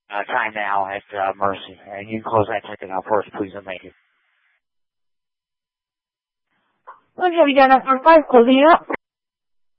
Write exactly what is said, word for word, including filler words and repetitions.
uh, time now at uh, Mercy. And you can close that ticket out first, please, and thank you. Okay, we got up for five, closing it up.